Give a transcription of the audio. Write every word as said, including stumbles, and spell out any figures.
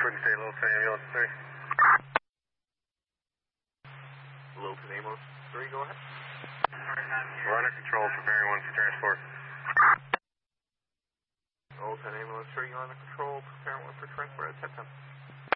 Twin State, Littleton Ambulance three. Littleton Ambulance three, go ahead. We're under control, preparing one for transport. Littleton Ambulance three, you're under control, preparing one for transport at ten ten.